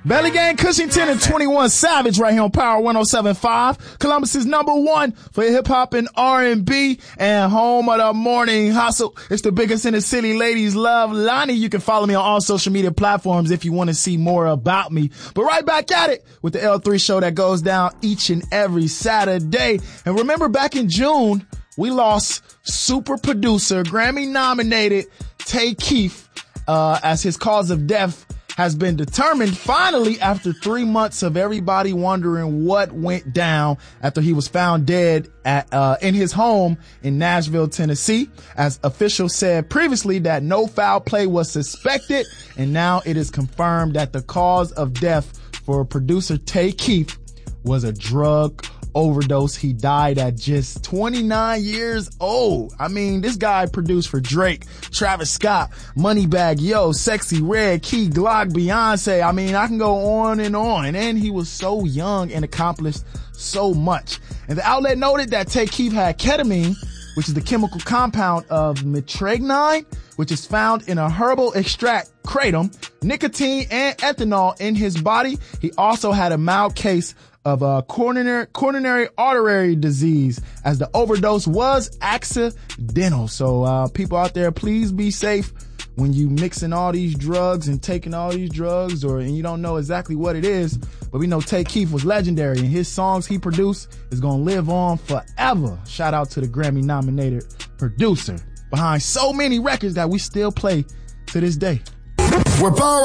Belly Gang, Cushington, and 21 Savage right here on Power 107.5. Columbus's #1 for hip hop and R&B and home of the morning hustle. It's the biggest in the city. Ladies love Lonnie. You can follow me on all social media platforms if you want to see more about me. But right back at it with the L3 show that goes down each and every Saturday. And remember back in June, we lost super producer, Grammy nominated Tay Keith, as his cause of death has been determined finally after 3 months of everybody wondering what went down after he was found dead in his home in Nashville, Tennessee. As officials said previously that no foul play was suspected, and now it is confirmed that the cause of death for producer Tay Keith was a drug overdose. He died at just 29 years old. I mean, this guy produced for Drake, Travis Scott, Moneybagg Yo, Sexy Red, Key Glock, Beyonce. I mean, I can go on. And he was so young and accomplished so much. And the outlet noted that Tay Keith had ketamine, which is the chemical compound of mitragnine, which is found in a herbal extract, kratom, nicotine, and ethanol in his body. He also had a mild case of coronary artery disease, as the overdose was accidental. So people out there, please be safe when you mixing all these drugs and taking all these drugs, and you don't know exactly what it is. But we know Tay Keith was legendary, and his songs he produced is gonna live on forever. Shout out to the Grammy nominated producer behind so many records that we still play to this day. We're Power